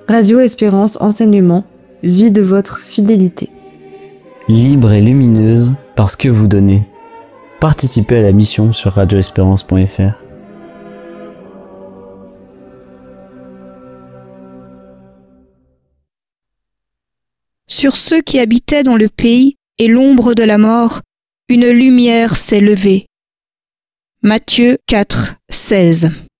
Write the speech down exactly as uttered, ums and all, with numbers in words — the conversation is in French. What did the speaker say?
Radio Espérance Enseignement, vie de votre fidélité. Libre et lumineuse parce que vous donnez. Participez à la mission sur radio espérance point f r. Sur ceux qui habitaient dans le pays et l'ombre de la mort, une lumière s'est levée. Matthieu quatre, seize.